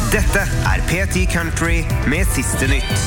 Dette P10 Country med siste nytt.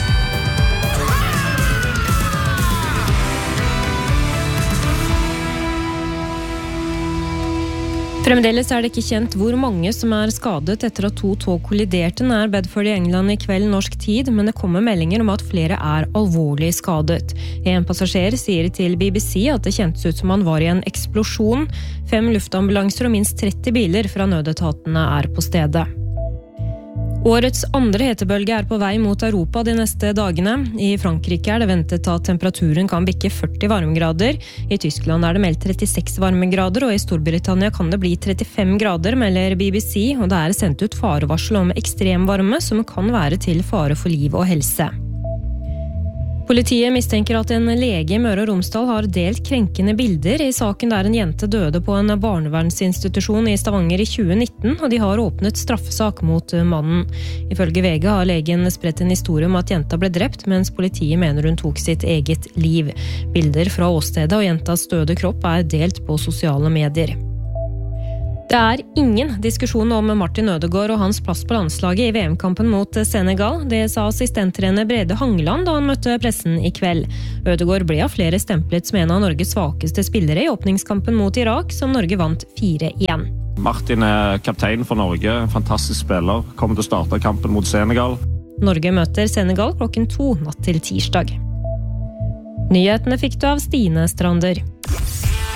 Fremdeles det ikke kjent hvor mange som skadet etter at 2 tog kolliderte nær Bedford i England i kveld norsk tid, men det kommer meldinger om at flere alvorlig skadet. En passasjer sier til BBC at det kjentes ut som han var i en eksplosjon. 5 luftambulanser og minst 30 biler fra nødetatene på stedet. Årets andre hetebølge på vei mot Europa de neste dagene. I Frankrike det ventet at temperaturen kan bikke 40 varmegrader. I Tyskland det meldt 36 varmegrader, og i Storbritannia kan det bli 35 grader, melder BBC, og det sendt ut farevarsel om ekstremvarme som kan være til fare for liv og helse. Politiet mistenker at en lege i Møre og Romsdal har delt krenkende bilder i saken der en jente døde på en barnevernsinstitusjon i Stavanger i 2019, og de har åpnet straffesak mot mannen. Ifølge VG har legen spredt en historie om at jenta ble drept, mens politiet mener hun tok sitt eget liv. Bilder fra åstedet og jentas døde kropp delt på sosiale medier. Det ingen diskusjon om Martin Ødegaard og hans plass på landslaget i VM-kampen mot Senegal. Det sa assistenttrener Brede Hangeland da han møtte pressen i kveld. Ødegaard ble av flere stemplet som en av Norges svakeste spillere i åpningskampen mot Irak, som Norge vant 4-1. Martin kaptein for Norge, fantastisk spiller, kommer til å starte kampen mot Senegal. Norge møter Senegal 2:00 natt til tirsdag. Nyhetene fikk du av Stine Strander.